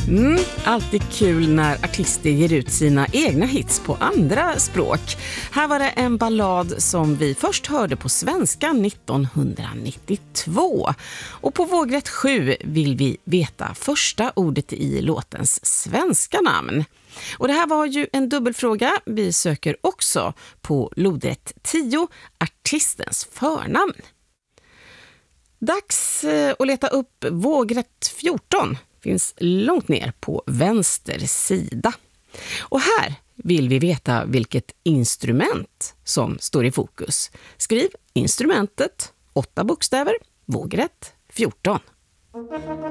Alltid kul när artister ger ut sina egna hits på andra språk. Här var det en ballad som vi först hörde på svenska 1992. Och på vågrätt 7 vill vi veta första ordet i låtens svenska namn. Och det här var ju en dubbelfråga. Vi söker också på lodrätt 10, artistens förnamn. Dags att leta upp vågrätt 14. Finns långt ner på vänster sida. Och här vill vi veta vilket instrument som står i fokus. Skriv instrumentet, 8 bokstäver, vågrätt 14.